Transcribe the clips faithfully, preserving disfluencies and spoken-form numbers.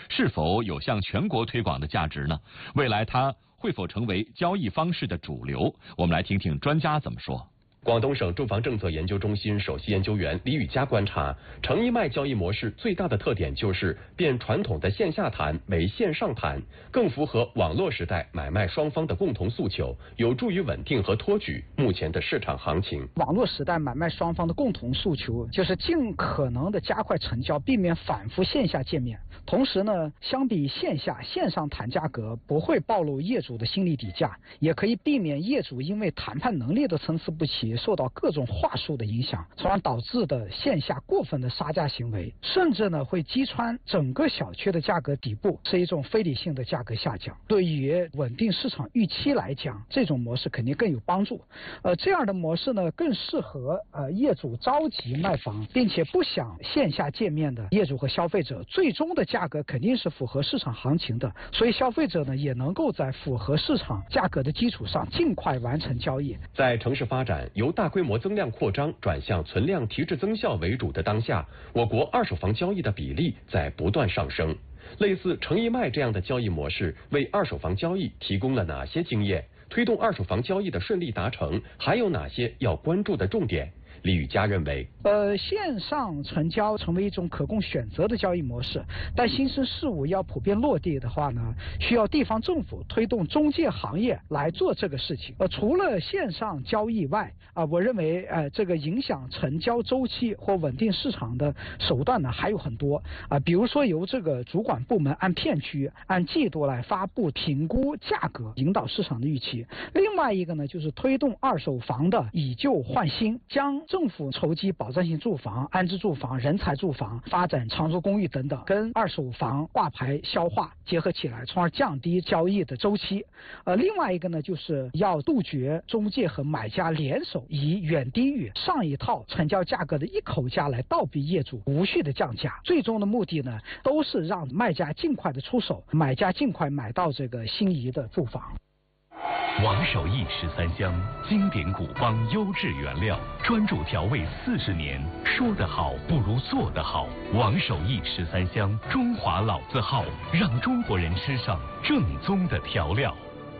是否有向全国推广的价值呢？未来它会否成为交易方式的主流？我们来听听专家怎么说。 广东省住房政策研究中心首席研究员李宇佳观察，成一卖交易模式最大的特点就是变传统的线下谈为线上谈，更符合网络时代买卖双方的共同诉求，有助于稳定和托举目前的市场行情。 网络时代买卖双方的共同诉求就是尽可能的加快成交，避免反复线下见面。同时呢，相比线下线上谈价格，不会暴露业主的心理底价，也可以避免业主因为谈判能力的参差不齐，受到各种话术的影响，从而导致的线下过分的杀价行为，甚至呢会击穿整个小区的价格底部，是一种非理性的价格下降。对于稳定市场预期来讲，这种模式肯定更有帮助。呃，这样的模式呢，更适合呃业主着急卖房，并且不想线下见面的业主和消费者，最终的价格肯定是符合市场行情的，所以消费者呢也能够在符合市场价格的基础上尽快完成交易。 在城市发展由大规模增量扩张转向存量提质增效为主的当下，我国二手房交易的比例在不断上升。类似成一卖这样的交易模式为二手房交易提供了哪些经验？推动二手房交易的顺利达成，还有哪些要关注的重点？李宇佳认为， 呃，线上成交成为一种可供选择的交易模式，但新生事物要普遍落地的话呢，需要地方政府推动中介行业来做这个事情。呃，除了线上交易外，啊、呃，我认为，呃，这个影响成交周期或稳定市场的手段呢还有很多啊、呃，比如说由这个主管部门按片区、按季度来发布评估价格，引导市场的预期。另外一个呢，就是推动二手房的以旧换新，将政府筹集保障性住房、安置住房、人才住房、发展长租公寓等等，跟二手房挂牌消化结合起来，从而降低交易的周期。呃，另外一个呢，就是要杜绝中介和买家联手，以远低于上一套成交价格的一口价来倒逼业主无序的降价。最终的目的呢，都是让卖家尽快的出手，买家尽快买到这个心仪的住房。 王守义十三香，经典古方，优质原料，专注调味四十年。说得好不如做得好。王守义十三香，中华老字号，让中国人吃上正宗的调料。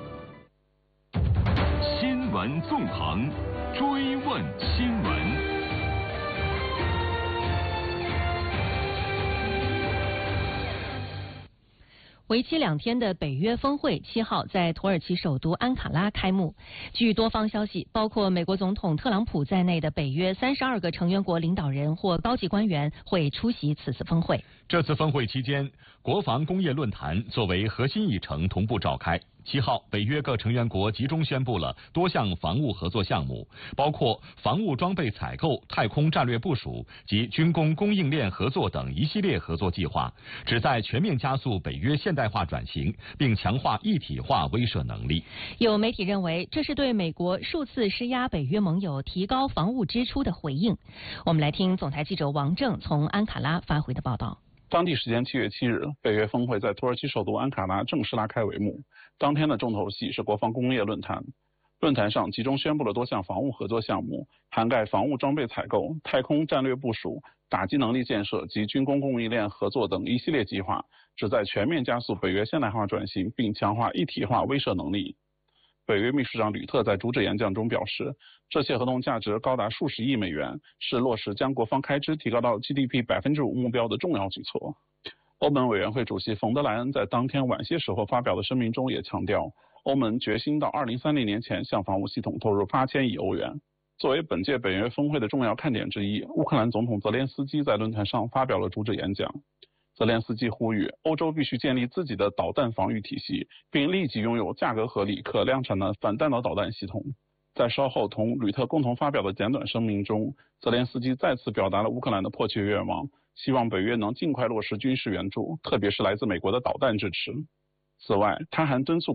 新闻纵横，追问新闻。 为期两天的北约峰会七号在土耳其首都安卡拉开幕。据多方消息，包括美国总统特朗普在内的北约三十二个成员国领导人或高级官员会出席此次峰会。 这次峰会期间，国防工业论坛作为核心议程同步召开。七号，北约各成员国集中宣布了多项防务合作项目，包括防务装备采购、太空战略部署及军工供应链合作等一系列合作计划，旨在全面加速北约现代化转型，并强化一体化威慑能力。 有媒体认为，这是对美国数次施压北约盟友提高防务支出的回应。我们来听总台记者王正从安卡拉发回的报道。 当地时间七月七日，北约峰会在土耳其首都安卡拉正式拉开帷幕。当天的重头戏是国防工业论坛。论坛上集中宣布了多项防务合作项目，涵盖防务装备采购、太空战略部署、打击能力建设及军工供应链合作等一系列计划，旨在全面加速北约现代化转型，并强化一体化威慑能力。北约秘书长吕特在主旨演讲中表示，这些合同价值高达数十亿美元，是落实将国防开支提高到 G D P 百分之五目标的重要举措。欧盟委员会主席冯德莱恩在当天晚些时候发表的声明中也强调，欧盟决心到二零三零年前向防务系统投入八千亿欧元。作为本届北约峰会的重要看点之一，乌克兰总统泽连斯基在论坛上发表了主旨演讲。泽连斯基呼吁欧洲必须建立自己的导弹防御体系，并立即拥有价格合理、可量产的反弹道导弹系统。在稍后同吕特共同发表的简短声明中，泽连斯基再次表达了乌克兰的迫切愿望，希望北约能尽快落实军事援助，特别是来自美国的导弹支持。此外，他还敦促